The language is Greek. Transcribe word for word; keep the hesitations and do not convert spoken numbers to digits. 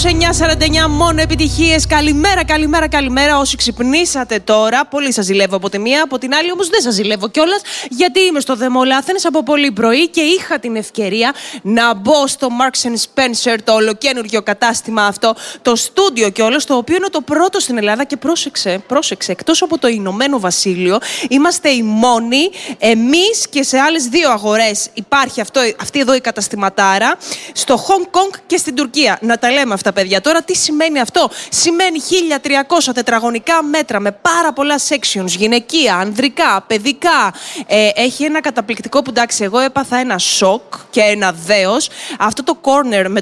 εννιά σαράντα εννιά μόνο επιτυχίες. Καλημέρα, καλημέρα, καλημέρα. Όσοι ξυπνήσατε τώρα, πολύ σας ζηλεύω από τη μία, από την άλλη όμως δεν σας ζηλεύω κιόλας, γιατί είμαι στο The Mall Athens από πολύ πρωί και είχα την ευκαιρία να μπω στο Marks and Spencer, το ολοκαίνουργιο κατάστημα αυτό, το στούντιο κιόλας, το οποίο είναι το πρώτο στην Ελλάδα και πρόσεξε, πρόσεξε, εκτός από το Ηνωμένο Βασίλειο, είμαστε οι μόνοι, εμείς και σε άλλες δύο αγορές υπάρχει αυτό, αυτή εδώ η καταστηματάρα, στο Hong Kong και στην Τουρκία. Να τα λέμε αυτά, παιδιά. Τώρα τι σημαίνει αυτό? Σημαίνει χίλια τριακόσια τετραγωνικά μέτρα με πάρα πολλά sections, γυναικεία, ανδρικά, παιδικά. Ε, έχει ένα καταπληκτικό που, εντάξει, εγώ έπαθα ένα σοκ και ένα δέος. Αυτό το corner με